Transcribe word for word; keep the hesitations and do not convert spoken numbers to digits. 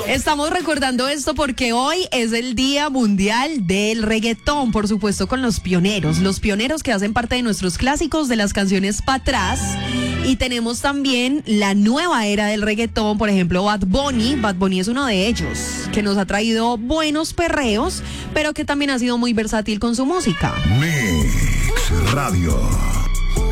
Estamos recordando esto porque hoy es el Día Mundial del Reggaetón, por supuesto con los pioneros, los pioneros que hacen parte de nuestros clásicos de las canciones para atrás. Y tenemos también la nueva era del reggaetón, por ejemplo Bad Bunny. Bad Bunny es uno de ellos, que nos ha traído buenos perreos, pero que también ha sido muy versátil con su música. Mix Radio.